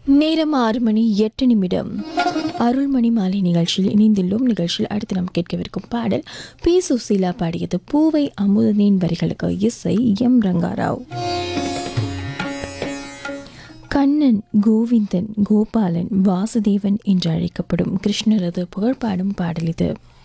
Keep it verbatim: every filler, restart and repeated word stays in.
நேரம் ஆறு மணி எட்டு நிமிடம். அருள்மணி மாலை நிகழ்ச்சியில் இணைந்துள்ளோம். நிகழ்ச்சியில் அடுத்து நாம் கேட்கவிருக்கும் பாடல் பி சுசீலா பாடியது. பூவை அமுதனின் வரிகளுக்கு இசை எம் ரங்காராவ். கண்ணன், கோவிந்தன், கோபாலன், வாசுதேவன் என்று அழைக்கப்படும் கிருஷ்ணரது புகழ்பாடும் பாடல் இது.